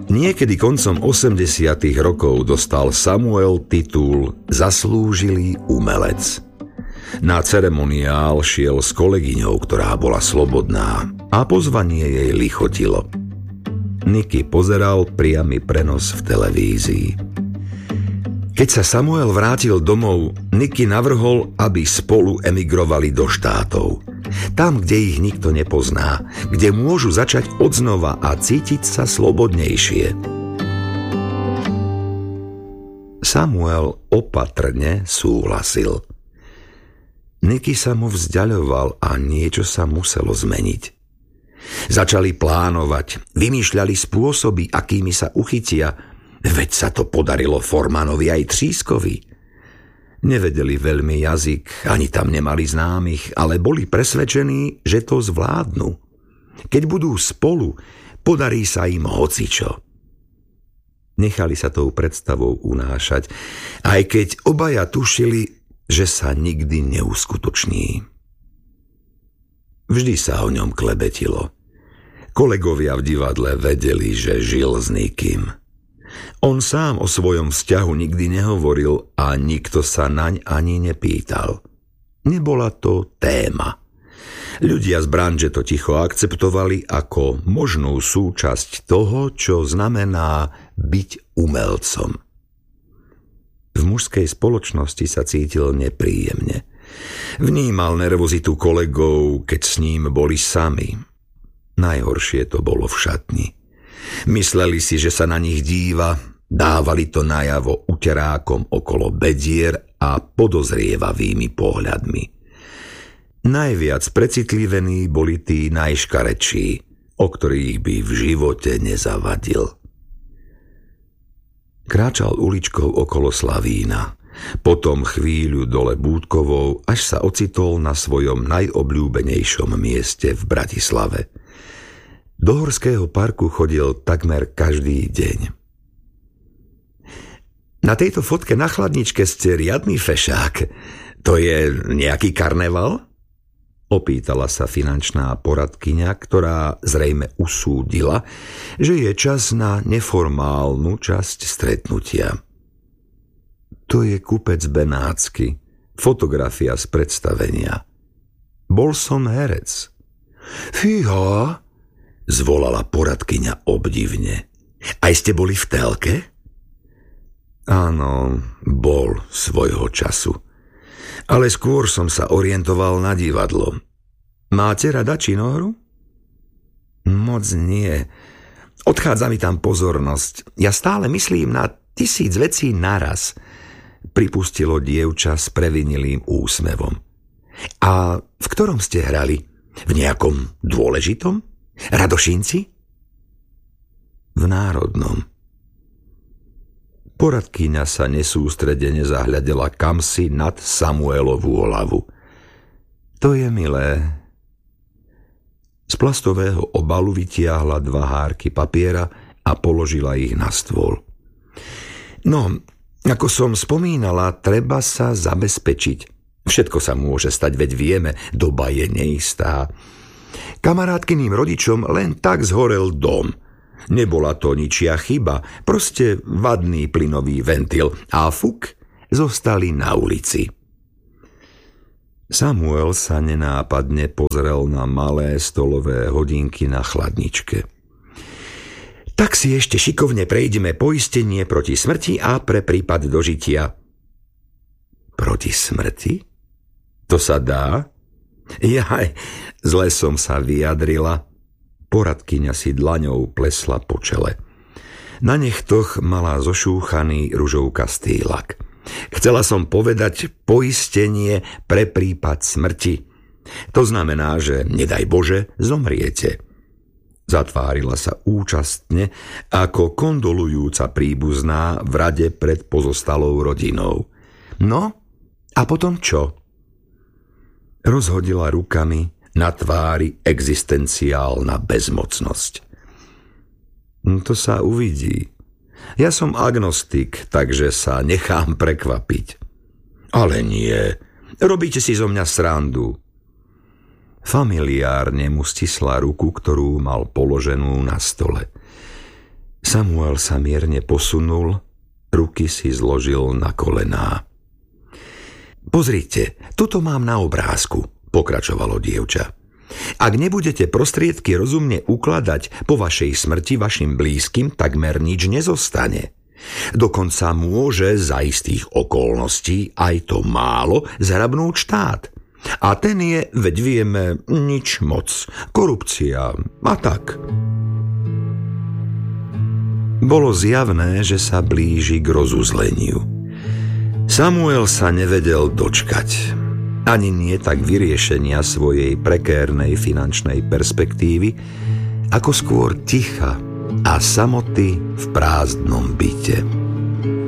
Niekedy koncom 80. rokov dostal Samuel titul Zaslúžilý umelec. Na ceremoniál šiel s kolegyňou, ktorá bola slobodná, a pozvanie jej lichotilo. Nicky pozeral priamy prenos v televízii. Keď sa Samuel vrátil domov, Nicky navrhol, aby spolu emigrovali do štátov. Tam, kde ich nikto nepozná, kde môžu začať odznova a cítiť sa slobodnejšie. Samuel opatrne súhlasil. Nicky sa mu vzdiaľoval a niečo sa muselo zmeniť. Začali plánovať, vymýšľali spôsoby, akými sa uchytia, veď sa to podarilo Formanovi aj Třískovi. Nevedeli veľmi jazyk, ani tam nemali známych, ale boli presvedčení, že to zvládnu. Keď budú spolu, podarí sa im hocičo. Nechali sa tou predstavou unášať, aj keď obaja tušili, že sa nikdy neuskutoční. Vždy sa o ňom klebetilo. Kolegovia v divadle vedeli, že žil s nikým. On sám o svojom vzťahu nikdy nehovoril a nikto sa naň ani nepýtal. Nebola to téma. Ľudia z branže to ticho akceptovali ako možnú súčasť toho, čo znamená byť umelcom. V mužskej spoločnosti sa cítil nepríjemne. Vnímal nervozitu kolegov, keď s ním boli sami. Najhoršie to bolo v šatni. Mysleli si, že sa na nich díva, dávali to najavo uterákom okolo bedier a podozrievavými pohľadmi. Najviac precitlivení boli tí najškarečí, o ktorých by v živote nezavadil. Kráčal uličkou okolo Slavína, potom chvíľu dole Búdkovou, až sa ocitol na svojom najobľúbenejšom mieste v Bratislave. Do Horského parku chodil takmer každý deň. Na tejto fotke na chladničke ste riadny fešák. To je nejaký karneval? Opýtala sa finančná poradkyňa, ktorá zrejme usúdila, že je čas na neformálnu časť stretnutia. To je kupec Benátsky, fotografia z predstavenia. Bol som herec. Fíha, zvolala poradkyňa obdivne. Aj ste boli v telke? Áno, bol svojho času. Ale skôr som sa orientoval na divadlo. Máte rada činohru? Moc nie. Odchádza mi tam pozornosť. Ja stále myslím na 1000 vecí naraz, pripustilo dievča s previnilým úsmevom. A v ktorom ste hrali? V nejakom dôležitom? Radošinci? V Národnom. Poradkyňa sa nesústredene zahľadela kamsi nad Samuelovú hlavu. To je milé. Z plastového obalu vytiahla 2 hárky papiera a položila ich na stôl. No, ako som spomínala, treba sa zabezpečiť. Všetko sa môže stať, veď vieme, doba je neistá. Kamarátkyným rodičom len tak zhorel dom. Nebola to ničia chyba, proste vadný plynový ventil a fuk, zostali na ulici. Samuel sa nenápadne pozrel na malé stolové hodinky na chladničke. Tak si ešte šikovne prejdeme poistenie proti smrti a pre prípad dožitia. Proti smrti? To sa dá? Jaj, zle som sa vyjadrila. Poradkyňa si dlaňou plesla po čele. Na nechtoch mala zošúchaný ružovkastý lak. Chcela som povedať poistenie pre prípad smrti. To znamená, že, nedaj Bože, zomriete. Zatvárila sa účastne ako kondolujúca príbuzná v rade pred pozostalou rodinou. No, a potom čo? Rozhodila rukami, na tvári existenciálna bezmocnosť. To sa uvidí. Ja som agnostik, takže sa nechám prekvapiť. Ale nie, robíte si zo mňa srandu. Familiárne mu stisla ruku, ktorú mal položenú na stole. Samuel sa mierne posunul, ruky si zložil na kolená. Pozrite, tuto mám na obrázku, pokračovalo dievča. Ak nebudete prostriedky rozumne ukladať, po vašej smrti vašim blízkym takmer nič nezostane. Dokonca môže za istých okolností aj to málo zhrabnúť štát. A ten je, veď vieme, nič moc. Korupcia a tak. Bolo zjavné, že sa blíži k rozuzleniu. Samuel sa nevedel dočkať. Ani nie tak vyriešenia svojej prekérnej finančnej perspektívy, ako skôr ticha a samoty v prázdnom byte.